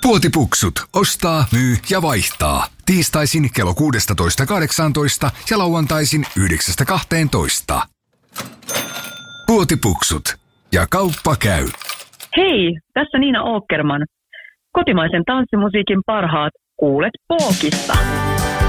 Puotipuksut. Ostaa, myy ja vaihtaa. Tiistaisin kello 16.18 ja lauantaisin 9.12. Puotipuksut. Ja kauppa käy. Hei, tässä Niina Åkerman. Kotimaisen tanssimusiikin parhaat kuulet Pookista.